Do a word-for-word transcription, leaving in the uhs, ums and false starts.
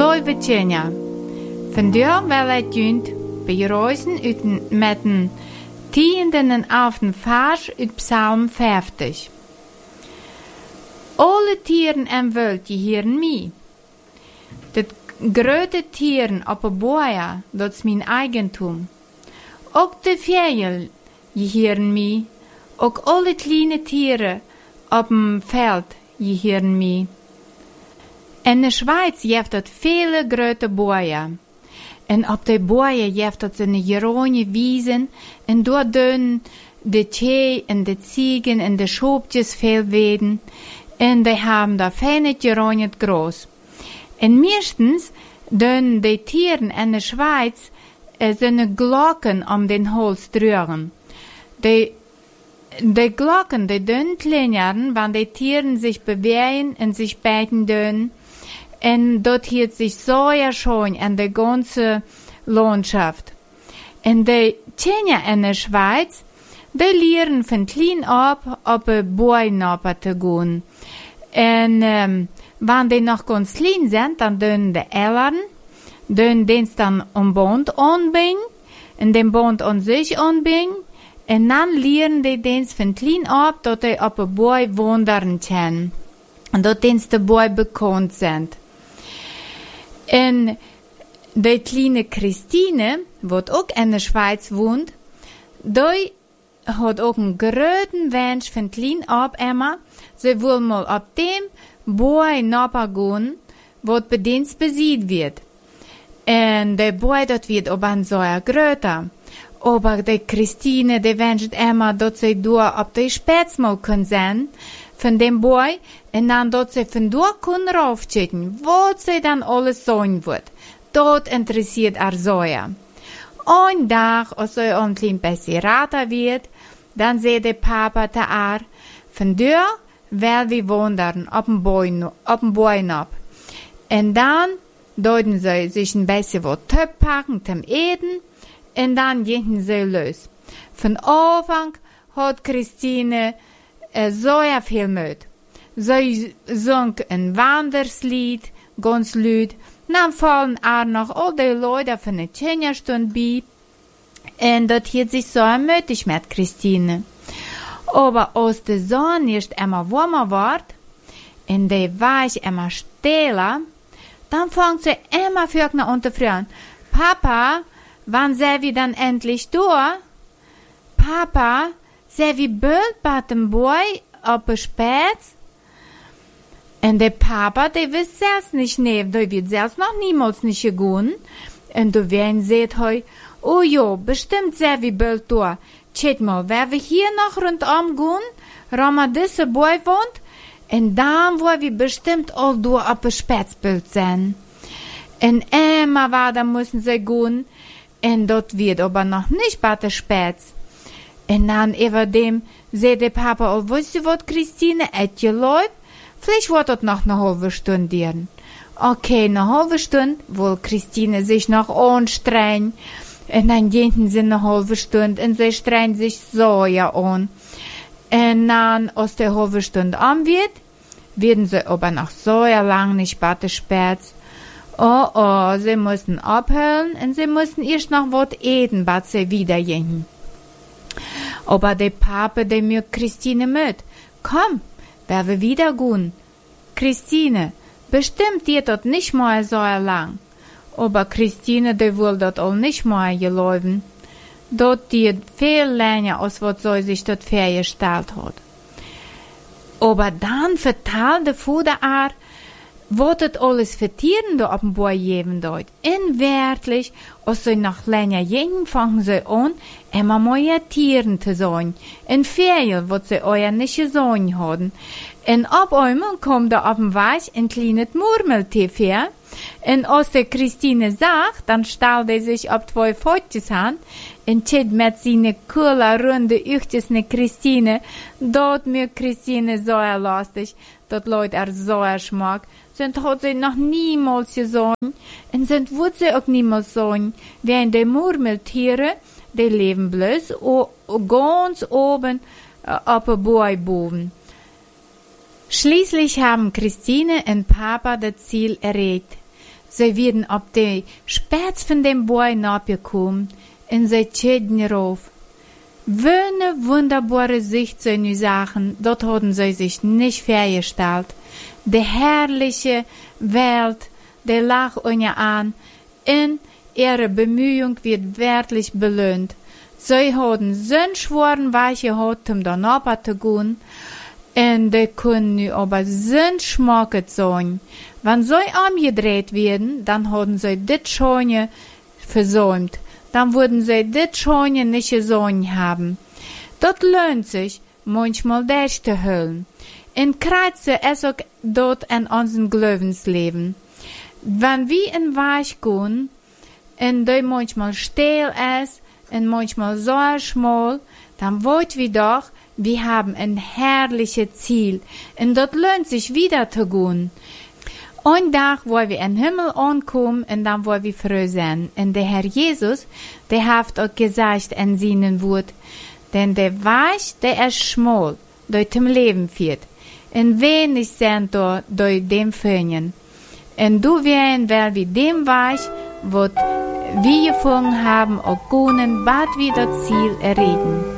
Lieve Tjenja, vandaag wil ik jullie bereizen met een tiende en elfde vers uit Psalm vijftig. Alle tieren en wild die hier mij. De grote tieren op de boeien, dat is mijn eigentum. Ook de vijgen die hier mij. Ook alle kleine tieren op het veld die hier mij. In de Schweiz heeft het vele grote boeien. En op de boeien heeft het een groene wiesen. En door doen de thee en de ziegen en de schoopjes veel weten. En die hebben daar fijne groene groot. En meestens doen de tieren in de Schweiz zijn glokken om den hals dreuren. De, de glokken, die doen kleiner, wanneer de tieren zich bewegen en zich bijten doen. En dat hielt sich sehr schön an der ganzen Landschaft. En de Tjenja in der Schweiz, die leren von klein ab, op een boeinappen te gaan. En um, wanneer die nog ganz klein zijn, dan doen de Eltern, doen dienst dan een band aanbrengen, en den band aan zich aanbrengen, en dan leren die dienst von klein ab, dat die op een boei wandelen kunnen. En dat dienst de boei bekend zijn. En de kleine Christine, wat ook in de Schweiz woont, die had ook een grote wens van klein op Emma. Ze wil mal op dem boy nappa gaan, wat bedienst bezit wird. En de boy dat wird op een zo'n groter. Aber de Christine, die wenscht Emma, dat ze door op de spets mal kan zijn van dem boy, en dan dat ze vandoor kunnen raufchecken, wat ze dan alles zijn wordt. Dat interessiert haar zoja. Een dag, als ze een klein beetje rater wird, dan zei de papa te haar, vandoor wil we wandelen op een boy, op een boynap. En dan deuten ze zich een beetje wat te pakken, zum eten, en dan gingen ze los. Van Anfang had Christine uh, zoja veel moed. Zij zong een wanderslied, ganz luid. Dan vallen er nog al die Leute van de Tjenja-stund bij. En dat hielt sich so mötig mit Christine. Aber als de zon eerst immer warmer wordt, en de weich immer stiller, dan fangt ze immer vögner an te fragen, Papa, wann sind wir dann endlich da? Papa, sind wir bald bei dem Boy auf der Spätz? Und der Papa, der weiß selbst nicht, nee, der wird selbst noch niemals nicht gegangen. Und der Wein sagt heu, oh ja, bestimmt sind wir bald da. Tschät mal, wer wir hier noch rundum gehen, Rama diese Boy wohnt, und dann wollen wir bestimmt all da auf der Spätzbild sein. Und immer weiter müssen sie gehen, und dort wird aber noch nicht bei der Spätz. Und dann über dem sagt der Papa, oh, weißt du was, Christine, et je läuft? Vielleicht wird das noch eine halbe Stunde dienen. Okay, eine halbe Stunde, wo Christine sich noch anstrengt. Und dann gehen sie eine halbe Stunde und sie strengt sich so ja an. Und dann, als die halbe Stunde an wird, werden sie aber noch so ja lang nicht bei der Spätz. Oh, oh, sie müssen abhören und sie müssen erst noch was eten, bis sie wieder gehen. Aber der Papa, der mir Christine mit, komm, wer wir wieder gehen. Christine, bestimmt geht das nicht mal so lang. Aber Christine, die will das auch nicht mal gelaufen. Dort geht viel länger, als was sie sich dort vorgestellt hat. Aber dann vertelt der Vater ihr, was das alles für Tieren da auf dem Boy geben dort. Und wirklich, als sie noch länger gehen, fangen sie an, immer mehr Tieren zu sein. Und viel, was sie euer nicht gesehen haben. Und ab einmal kommt da auf dem Weg ein kleines Murmeltier her. Und als die Christine sagt, dann stellt er sich auf zwei Pfötchen an und steht mit seinen coolen, runden Uchtjes ne Christine. Dort mir Christine so lustig, dat Leute er so schmack. Sind hat sie noch niemals gesehen und sind wird sie auch niemals sagen, während die Murmeltiere, die leben bloß o, o ganz oben äh, auf der Boden. Schließlich haben Christine und Papa das Ziel erreicht. Sie werden auf die Spitze von dem Boy nachgekommen und sie tschäden rauf. Wöhne wunderbare Sicht so nu Sachen, dort haben sie sich nicht vorgestellt. Die herrliche Welt, die lag ihnen an, und ihre Bemühung wird wirklich belohnt. Sie haben so schworen Weich gehabt, um danach zu gehen, und die können nu aber so schmacket sein. Wenn sie umgedreht werden, dann haben sie das Schöne versäumt. Dann würden sie das Schöne nicht gesehen haben. Das lohnt sich, manchmal durchzuhören. In Kreuze ist auch dort in unserem Glaubensleben. Wenn wir in Weich gehen, und die manchmal still ist, und manchmal so schmal, dann wollen wir doch, wir haben ein herrliches Ziel, und dort lohnt sich wieder zu gehen. Ein Tag, wo wir in den Himmel ankommen, und dann wollen wir froh sein. Und der Herr Jesus, der hat auch gesagt in seinen Wort, denn der Weich, der ist schmal, der zum Leben führt. Und wenig sind da, durch dem Föhnen. Und du werden, weil wir dem Weich, wo wir gefunden haben, auch können, bald wieder Ziel erreichen.